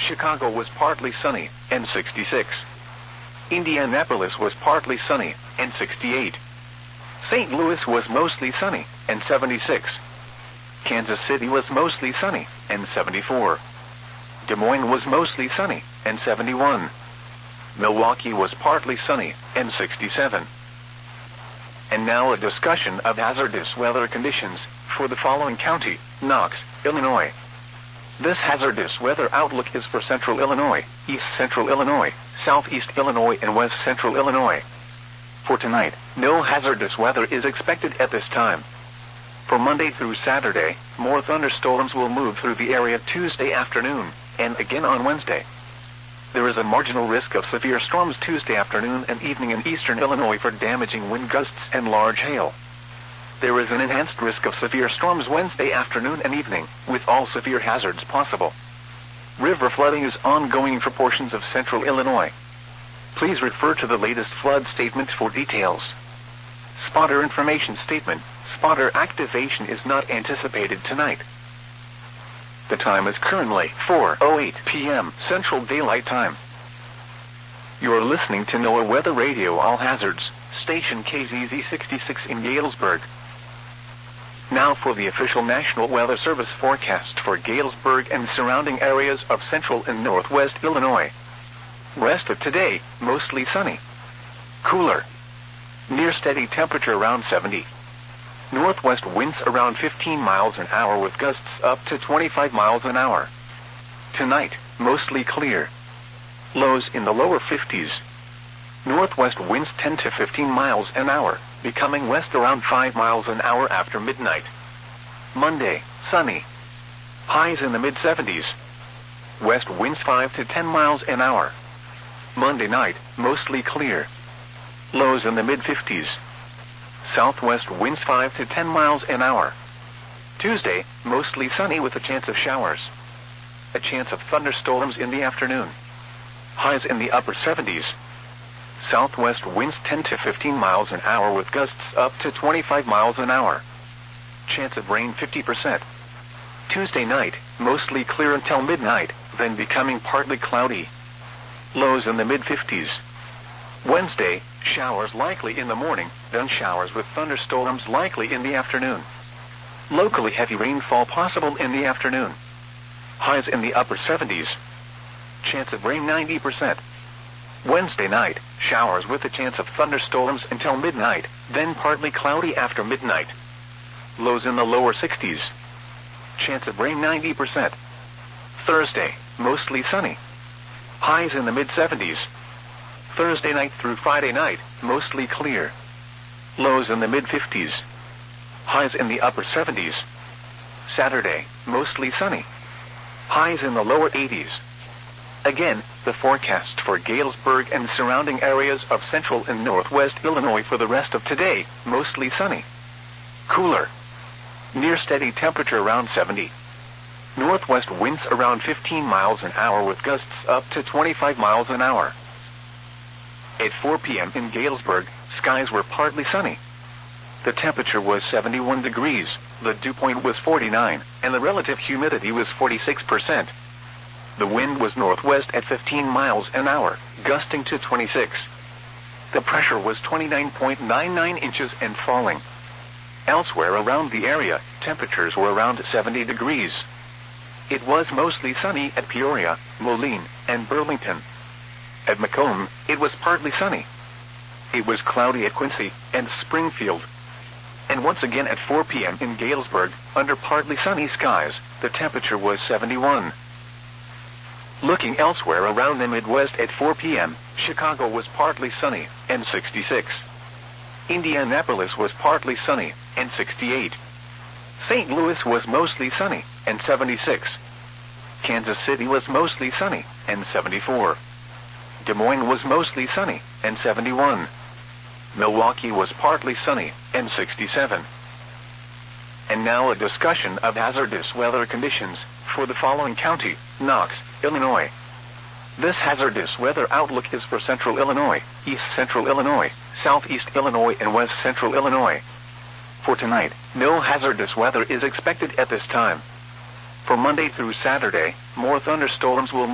Chicago was partly sunny, and 66. Indianapolis was partly sunny, and 68. St. Louis was mostly sunny, and 76. Kansas City was mostly sunny, and 74. Des Moines was mostly sunny, and 71. Milwaukee was partly sunny, and 67. And now a discussion of hazardous weather conditions for the following county: Knox, Illinois. This hazardous weather outlook is for central Illinois, east central Illinois, southeast Illinois, and west central Illinois. For tonight, no hazardous weather is expected at this time. For Monday through Saturday, more thunderstorms will move through the area Tuesday afternoon, and again on Wednesday. There is a marginal risk of severe storms Tuesday afternoon and evening in eastern Illinois for damaging wind gusts and large hail. There is an enhanced risk of severe storms Wednesday afternoon and evening, with all severe hazards possible. River flooding is ongoing for portions of central Illinois. Please refer to the latest flood statement for details. Spotter information statement: spotter activation is not anticipated tonight. The time is currently 4:08 p.m. Central Daylight Time. You're listening to NOAA Weather Radio All Hazards, station KZZ 66 in Galesburg. Now for the official National Weather Service forecast for Galesburg and surrounding areas of central and northwest Illinois. Rest of today, mostly sunny. Cooler. Near steady temperature around 70. Northwest winds around 15 miles an hour with gusts up to 25 miles an hour. Tonight, mostly clear. Lows in the lower 50s. Northwest winds 10 to 15 miles an hour, becoming west around 5 miles an hour after midnight. Monday, sunny. Highs in the mid-70s. West winds 5 to 10 miles an hour. Monday night, mostly clear. Lows in the mid-50s. Southwest winds 5 to 10 miles an hour. Tuesday, mostly sunny with a chance of showers. A chance of thunderstorms in the afternoon. Highs in the upper 70s. Southwest winds 10 to 15 miles an hour with gusts up to 25 miles an hour. Chance of rain 50%. Tuesday night, mostly clear until midnight, then becoming partly cloudy. Lows in the mid-50s. Wednesday, showers likely in the morning, then showers with thunderstorms likely in the afternoon. Locally heavy rainfall possible in the afternoon. Highs in the upper 70s. Chance of rain 90%. Wednesday night, showers with a chance of thunderstorms until midnight, then partly cloudy after midnight. Lows in the lower 60s. Chance of rain 90%. Thursday, mostly sunny. Highs in the mid-70s. Thursday night through Friday night, mostly clear. Lows in the mid-50s. Highs in the upper 70s. Saturday, mostly sunny. Highs in the lower 80s. Again, the forecast for Galesburg and surrounding areas of central and northwest Illinois for the rest of today: mostly sunny. Cooler. Near steady temperature around 70. Northwest winds around 15 miles an hour with gusts up to 25 miles an hour. At 4 p.m. in Galesburg, skies were partly sunny. The temperature was 71 degrees, the dew point was 49, and the relative humidity was 46%. The wind was northwest at 15 miles an hour, gusting to 26. The pressure was 29.99 inches and falling. Elsewhere around the area, temperatures were around 70 degrees. It was mostly sunny at Peoria, Moline, and Burlington. At Macomb, it was partly sunny. It was cloudy at Quincy and Springfield. And once again at 4 p.m. in Galesburg, under partly sunny skies, the temperature was 71. Looking elsewhere around the Midwest at 4 p.m., Chicago was partly sunny, and 66. Indianapolis was partly sunny, and 68. St. Louis was mostly sunny, and 76. Kansas City was mostly sunny, and 74. Des Moines was mostly sunny, and 71. Milwaukee was partly sunny, and 67. And now a discussion of hazardous weather conditions for the following county: Knox, Illinois. This hazardous weather outlook is for central Illinois, east central Illinois, southeast Illinois, and west central Illinois. For tonight, no hazardous weather is expected at this time. For Monday through Saturday, more thunderstorms will